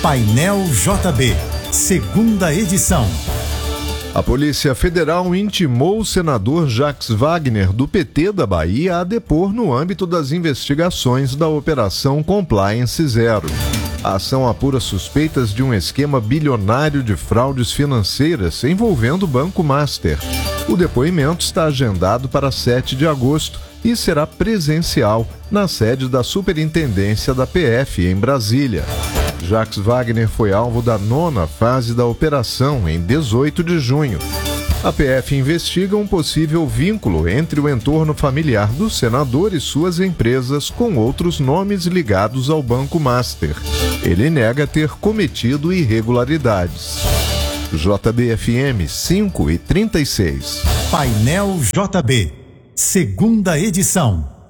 Painel JB, segunda edição. A Polícia Federal intimou o senador Jacques Wagner, do PT da Bahia, a depor no âmbito das investigações da Operação Compliance Zero. A ação apura suspeitas de um esquema bilionário de fraudes financeiras envolvendo o Banco Master. O depoimento está agendado para 7 de agosto e será presencial na sede da Superintendência da PF, em Brasília. Jacques Wagner foi alvo da 9ª fase da operação, em 18 de junho. A PF investiga um possível vínculo entre o entorno familiar do senador e suas empresas com outros nomes ligados ao Banco Master. Ele nega ter cometido irregularidades. JBFM 5:36. Painel JB, segunda edição.